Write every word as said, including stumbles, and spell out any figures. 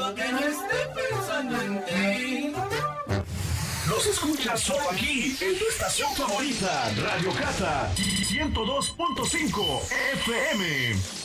pa' que no esté pensando en ti. Los escuchas solo aquí, en tu estación favorita, Radio Cata, ciento dos punto cinco F M.